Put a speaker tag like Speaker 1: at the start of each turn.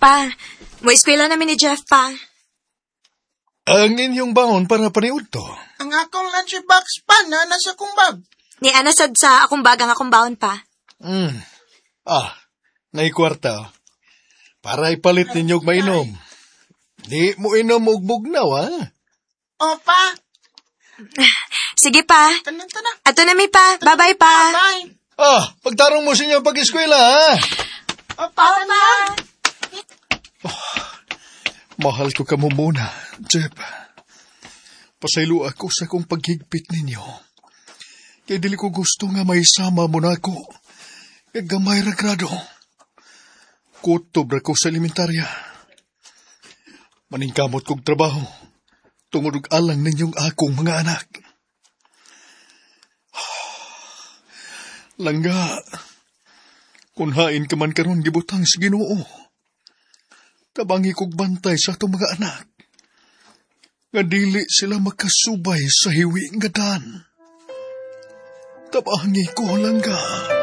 Speaker 1: Pa, mo eskwela namin ni Jeff pa.
Speaker 2: Ang inyong baon para paniud to.
Speaker 3: Ang akong lunchbox pa na nasa kong bag.
Speaker 1: Ni anasad sa akong bagang akong baon pa.
Speaker 2: Naikwarta. Para ipalit ninyong mainom. Di mo inom og bugnaw, ha?
Speaker 3: Opa,
Speaker 1: Sige pa.
Speaker 3: tanan.
Speaker 1: Ato na mi pa. Bye-bye pa.
Speaker 3: Bye.
Speaker 2: Pagtarong mo sa inyong pag-eskwela, ha?
Speaker 3: Opa, tanan.
Speaker 2: Mahal ko ka mo muna, Jeff. Pasaylo ako sa kong paghigpit ninyo. Kaya dili ko gusto nga may sama mo na ako. Kaya gamay ra grado. Kutob ra ko sa elementarya. Maningkamot kong trabaho. Tungod og alang ninyong akong mga anak. Langga, kung hain ka man karon gibutang sa Ginoo. Tabangi kog bantay sa atong mga anak. Nga dili sila makasubay sa hiwi nga dan. Tabangi ko, Langga.